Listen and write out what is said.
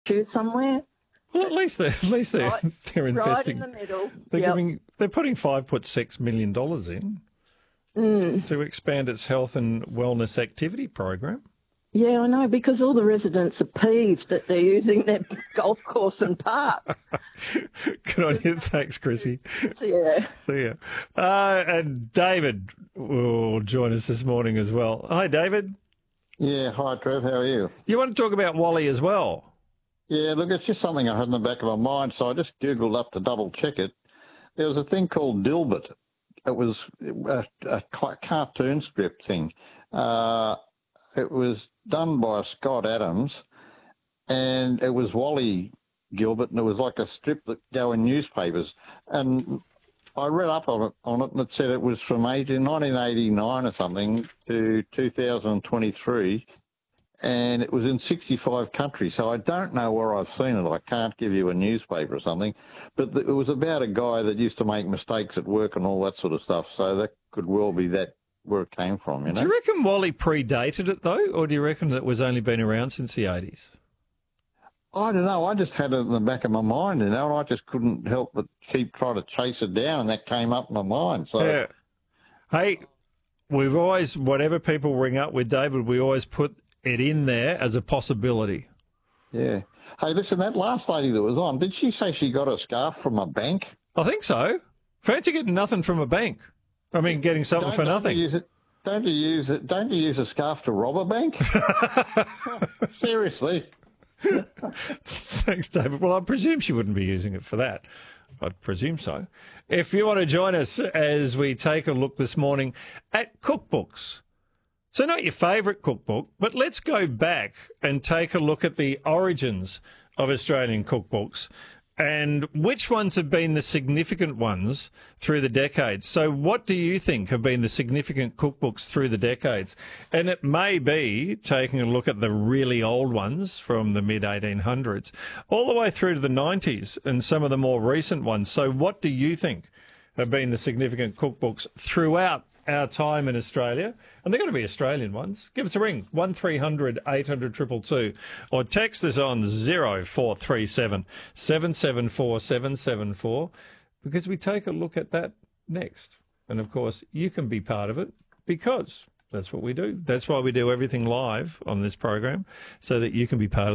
Choose somewhere. Well, at least they're Right, they're right in investing. the middle. They're putting $5.6 million in to expand its health and wellness activity program. Yeah, I know, because all the residents are peeved that they're using their golf course and park. Good on you. Thanks, Chrissy. Yeah. See ya. And David will join us this morning as well. Hi, David. Yeah, hi Trev, how are you? You want to talk about Wally as well? Yeah, look, it's just something I had in the back of my mind, so I just Googled up to double check it. There was a thing called Dilbert. It was a cartoon strip thing. It was done by Scott Adams, and it was Wally Gilbert, and it was like a strip that go in newspapers. And I read up on it, and it said it was from 1989 or something to 2023, and it was in 65 countries. So I don't know where I've seen it. I can't give you a newspaper or something. But it was about a guy that used to make mistakes at work and all that sort of stuff. So that could well be that where it came from, you know? Do you reckon Wally predated it, though, or do you reckon it was only been around since the 80s? I don't know. I just had it in the back of my mind, you know, and I just couldn't help but keep trying to chase it down, and that came up in my mind. So, yeah. Hey, we've always, whatever people ring up with David, we always put it in there as a possibility. Yeah. Hey, listen, that last lady that was on, did she say she got a scarf from a bank? I think so. Fancy getting nothing from a bank. I mean, getting something for nothing. Don't you use a scarf to rob a bank? Seriously. Thanks, David. Well, I presume she wouldn't be using it for that. I'd presume so. If you want to join us as we take a look this morning at cookbooks. So not your favourite cookbook, but let's go back and take a look at the origins of Australian cookbooks and which ones have been the significant ones through the decades. So what do you think have been the significant cookbooks through the decades? And it may be taking a look at the really old ones from the mid-1800s all the way through to the 90s and some of the more recent ones. So what do you think have been the significant cookbooks throughout our time in Australia? And they're going to be Australian ones. Give us a ring, 1300 800 222, or text us on 0437 774 774, because we take a look at that next. And of course, you can be part of it because that's what we do. That's why we do everything live on this program, so that you can be part of